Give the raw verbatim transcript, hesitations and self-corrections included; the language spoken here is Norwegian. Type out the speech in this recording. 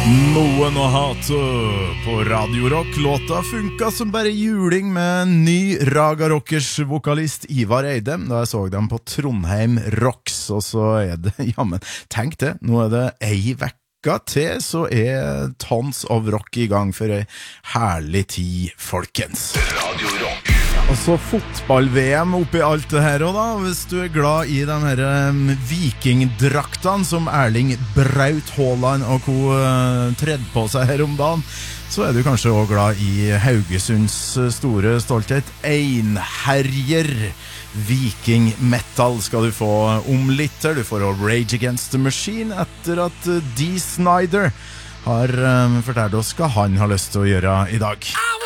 Noen å hate på Radio Rock. Låta funka som bare juling med en ny Raga Rockers vokalist Ivar Eide da jeg så dem på Trondheim Rocks. Og så er det, jamen, tenk det, nå er det ei vekka til, så er Tons of Rock i gang for ei herlig tid, folkens. Radio Rock. Og så fotball-V M oppi alt det her også da, hvis du er glad i den her um, vikingdraktene som Erling Braut Haaland og ko uh, tredde på seg her om dagen, så er du kanskje også glad i Haugesunds store stolthet. Einherjer Viking Metal skal du få om litt her. Du får også Rage Against the Machine etter at uh, Dee Snider har um, fortalt oss hva han har lyst til å gjøre i dag. Au!